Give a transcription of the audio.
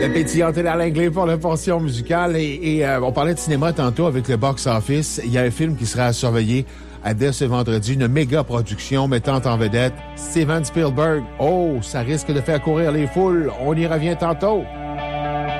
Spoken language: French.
Pétillante d'Alain Glay pour la portion musicale. Et on parlait de cinéma tantôt avec le box-office. Il y a un film qui sera à surveiller dès ce vendredi, une méga production mettant en vedette Steven Spielberg. Oh, ça risque de faire courir les foules. On y revient tantôt.